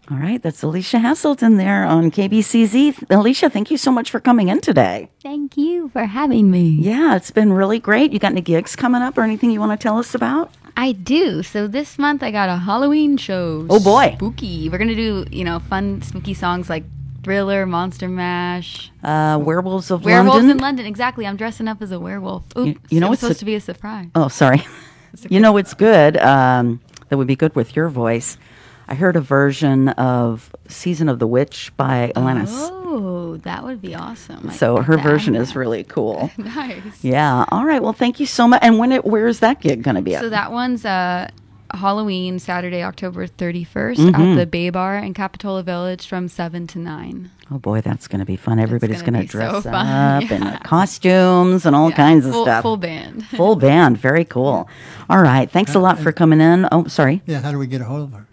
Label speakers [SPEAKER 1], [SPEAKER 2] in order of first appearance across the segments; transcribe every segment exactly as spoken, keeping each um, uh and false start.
[SPEAKER 1] All right, that's Alicia Hasselton there on K B C Z. Alicia, thank you so much for coming in today.
[SPEAKER 2] Thank you for having me.
[SPEAKER 1] Yeah, it's been really great. You got any gigs coming up or anything you want to tell us about?
[SPEAKER 2] I do. So this month I got a Halloween show.
[SPEAKER 1] Oh, boy.
[SPEAKER 2] Spooky. We're going to do, you know, fun, spooky songs like Thriller, Monster Mash.
[SPEAKER 1] Uh, Werewolves of
[SPEAKER 2] Werewolves
[SPEAKER 1] London?
[SPEAKER 2] in London. Exactly. I'm dressing up as a werewolf. Oops.
[SPEAKER 1] You, you know
[SPEAKER 2] it was
[SPEAKER 1] what's
[SPEAKER 2] supposed
[SPEAKER 1] a-
[SPEAKER 2] to be a surprise.
[SPEAKER 1] Oh, sorry. You know what's good? Um, that would be good with your voice. I heard a version of Season of the Witch by Alanis.
[SPEAKER 2] Oh, that would be awesome. I
[SPEAKER 1] So
[SPEAKER 2] like
[SPEAKER 1] her
[SPEAKER 2] that.
[SPEAKER 1] version is really cool.
[SPEAKER 2] Nice.
[SPEAKER 1] Yeah. All right. Well, thank you so much. And when it, where is that gig going to be at?
[SPEAKER 2] So that one's uh, Halloween, Saturday, October thirty-first
[SPEAKER 1] Mm-hmm.
[SPEAKER 2] at the Bay Bar in Capitola Village from seven to nine.
[SPEAKER 1] Oh boy, that's going to be fun. Everybody's
[SPEAKER 2] gonna
[SPEAKER 1] going to
[SPEAKER 2] be
[SPEAKER 1] dress
[SPEAKER 2] so
[SPEAKER 1] up
[SPEAKER 2] fun.
[SPEAKER 1] in
[SPEAKER 2] Yeah.
[SPEAKER 1] the costumes and all
[SPEAKER 2] Yeah,
[SPEAKER 1] kinds of
[SPEAKER 2] full,
[SPEAKER 1] stuff.
[SPEAKER 2] Full band.
[SPEAKER 1] Full band. Very cool. All right. Thanks a lot for coming in. Oh, sorry.
[SPEAKER 3] Yeah, how do we get a hold of her?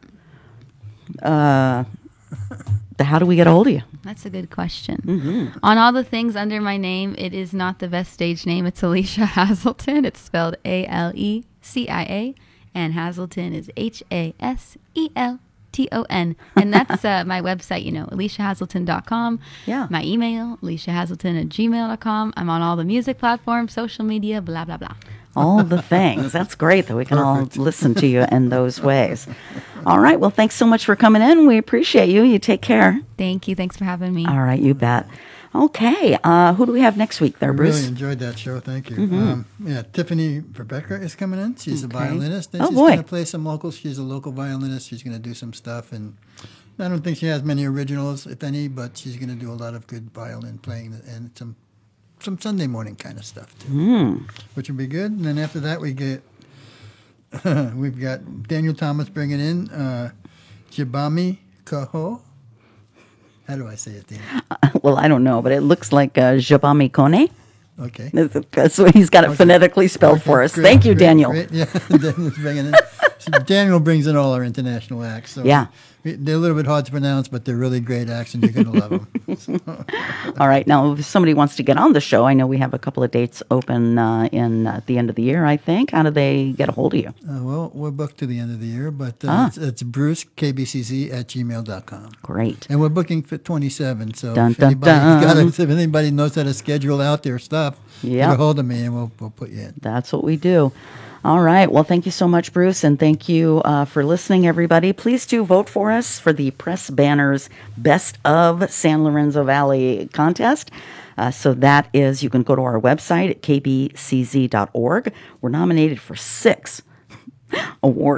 [SPEAKER 1] Uh, the, how do we get a hold of you?
[SPEAKER 2] That's a good question.
[SPEAKER 1] Mm-hmm.
[SPEAKER 2] On all the things under my name, it is not the best stage name. It's Alicia Hasselton. It's spelled A L E C I A, and Hasselton is H A S E L T O N. And that's uh, my website, you know, alicia hasselton dot com.
[SPEAKER 1] Yeah.
[SPEAKER 2] My email, alicia hasselton at gmail dot com. I'm on all the music platforms, social media, blah, blah, blah.
[SPEAKER 1] All the things. That's great that we can
[SPEAKER 3] Perfect.
[SPEAKER 1] all listen to you in those ways. All right. Well, thanks so much for coming in. We appreciate you. You take care.
[SPEAKER 2] Thank you. Thanks for having me.
[SPEAKER 1] All right. You bet. Okay. Uh, who do we have next week there,
[SPEAKER 3] I
[SPEAKER 1] Bruce?
[SPEAKER 3] really enjoyed that show. Thank you. Um, yeah, Tiffany Rebecca is coming in. She's
[SPEAKER 1] Okay.
[SPEAKER 3] a violinist. And
[SPEAKER 1] Oh,
[SPEAKER 3] she's
[SPEAKER 1] boy.
[SPEAKER 3] going to play some locals. She's a local violinist. She's going to do some stuff. And I don't think she has many originals, if any, but she's going to do a lot of good violin playing and some some Sunday morning kind of stuff, too,
[SPEAKER 1] Mm.
[SPEAKER 3] which would be good. And then after that, we get, we've got Daniel Thomas bringing in uh, Jibami Kaho. How do I say it, Daniel?
[SPEAKER 1] Well, I don't know, but it looks like uh, Jabami Kone.
[SPEAKER 3] Okay.
[SPEAKER 1] That's what he's got it
[SPEAKER 3] Okay.
[SPEAKER 1] phonetically spelled
[SPEAKER 3] Okay,
[SPEAKER 1] for us.
[SPEAKER 3] great,
[SPEAKER 1] Thank you,
[SPEAKER 3] great,
[SPEAKER 1] Daniel.
[SPEAKER 3] great. Yeah, Daniel's bringing in. So Daniel brings in all our international acts. So
[SPEAKER 1] Yeah.
[SPEAKER 3] we, they're a little bit hard to pronounce, but they're really great acts, and you're going to love them.
[SPEAKER 1] All right. Now, if somebody wants to get on the show, I know we have a couple of dates open uh, in uh, at the end of the year, I think. How do they get a hold of you?
[SPEAKER 3] Uh, well, we're booked to the end of the year, but uh,
[SPEAKER 1] Ah.
[SPEAKER 3] it's, it's Bruce, K B C Z at gmail dot com.
[SPEAKER 1] Great.
[SPEAKER 3] And we're booking for twenty-seven, so
[SPEAKER 1] Dun,
[SPEAKER 3] if,
[SPEAKER 1] dun,
[SPEAKER 3] anybody's
[SPEAKER 1] dun.
[SPEAKER 3] Got a, if anybody knows how to schedule out their stuff,
[SPEAKER 1] Yeah.
[SPEAKER 3] get a hold of me, and we'll, we'll put you in.
[SPEAKER 1] That's what we do. All right. Well, thank you so much, Bruce, and thank you uh, for listening, everybody. Please do vote for us for the Press Banners Best of San Lorenzo Valley contest. Uh, so that is, you can go to our website at k b c z dot org. We're nominated for six awards.